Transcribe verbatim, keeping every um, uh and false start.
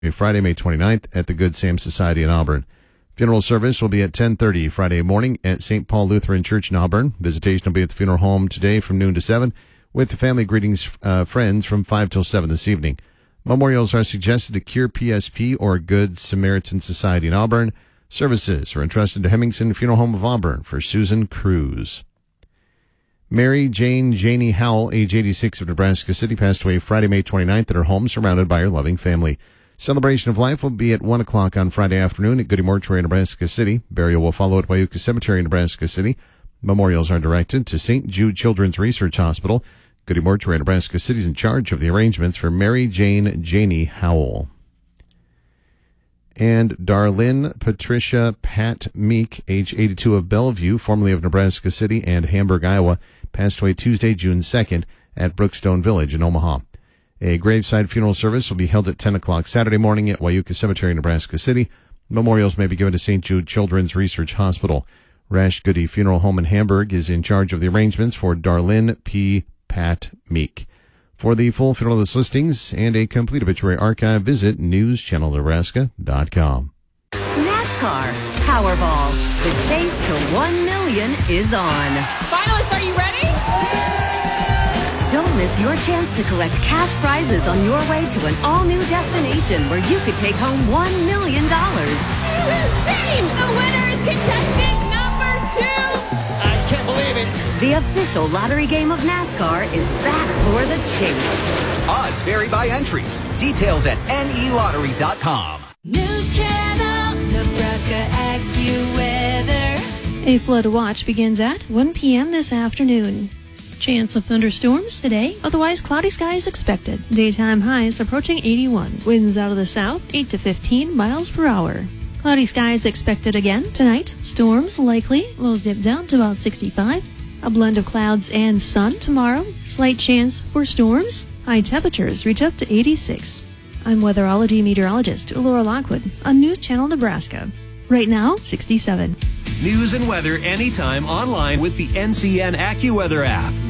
Friday, May twenty-ninth at the Good Sam Society in Auburn. Funeral service will be at ten thirty Friday morning at Saint Paul Lutheran Church in Auburn. Visitation will be at the funeral home today from noon to seven, with the family greetings uh, friends from five till seven this evening. Memorials are suggested to Cure P S P or Good Samaritan Society in Auburn. Services are entrusted to Hemmingson Funeral Home of Auburn for Susan Cruz. Mary Jane Janey Howell, age eighty-six, of Nebraska City, passed away Friday, May twenty-ninth at her home, surrounded by her loving family. Celebration of life will be at one o'clock on Friday afternoon at Goody Mortuary, Nebraska City. Burial will follow at Wyuka Cemetery, Nebraska City. Memorials are directed to Saint Jude Children's Research Hospital. Goody Mortuary, Nebraska City is in charge of the arrangements for Mary Jane Janey Howell. And Darlene Patricia Pat Meek, age eighty-two, of Bellevue, formerly of Nebraska City and Hamburg, Iowa, passed away Tuesday, June second at Brookstone Village in Omaha. A graveside funeral service will be held at ten o'clock Saturday morning at Wyuka Cemetery, Nebraska City. Memorials may be given to Saint Jude Children's Research Hospital. Rash Goody Funeral Home in Hamburg is in charge of the arrangements for Darlene P. Pat Meek. For the full funeral list listings and a complete obituary archive, visit news channel nebraska dot com. NASCAR Powerball. The chase to one million is on. Finalists, are you ready? Don't miss your chance to collect cash prizes on your way to an all-new destination where you could take home one million dollars. Insane! The winner is contestant number two! I can't believe it. The official lottery game of NASCAR is back for the chase. Odds vary by entries. Details at N E lottery dot com. News Channel, Nebraska AccuWeather. A flood watch begins at one p.m. this afternoon. Chance of thunderstorms today, otherwise cloudy skies expected. Daytime highs approaching eighty-one. Winds out of the south, eight to fifteen miles per hour. Cloudy skies expected again tonight. Storms likely. Lows dip down to about sixty-five. A blend of clouds and sun tomorrow. Slight chance for storms. High temperatures reach up to eighty-six. I'm weatherology meteorologist Laura Lockwood on News Channel Nebraska. Right now, sixty-seven. News and weather anytime online with the N C N AccuWeather app.